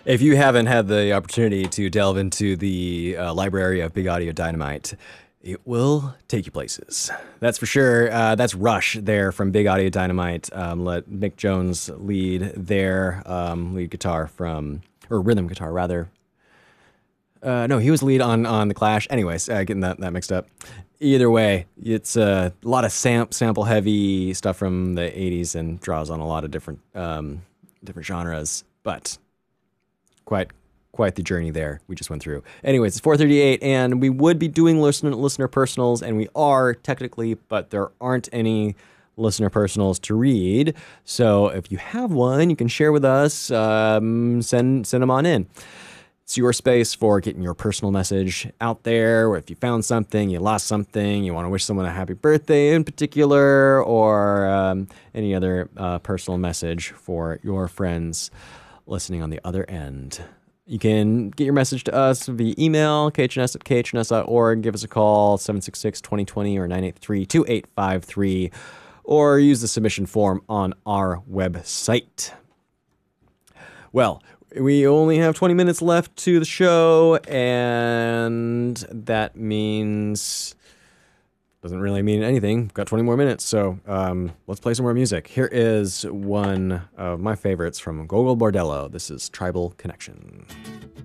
If you haven't had the opportunity to delve into the library of Big Audio Dynamite, it will take you places. That's for sure. That's Rush there from Big Audio Dynamite. Let Mick Jones lead their lead guitar from, or rhythm guitar rather. No, he was lead on the Clash. Anyways, getting that mixed up. Either way, it's a lot of sample heavy stuff from the '80s and draws on a lot of different genres, but quite the journey there we just went through. Anyways, it's 4:38, and we would be doing listener personals, and we are technically, but there aren't any listener personals to read. So if you have one, you can share with us. Send them on in. It's your space for getting your personal message out there, or if you found something, you lost something, you want to wish someone a happy birthday in particular, or any other personal message for your friends listening on the other end. You can get your message to us via email, khns@khns.org. Give us a call, 766-2020 or 983-2853, or use the submission form on our website. Well, we only have 20 minutes left to the show, and that means... doesn't really mean anything. We've got 20 more minutes, so let's play some more music. Here is one of my favorites from Gogol Bordello. This is Tribal Connection.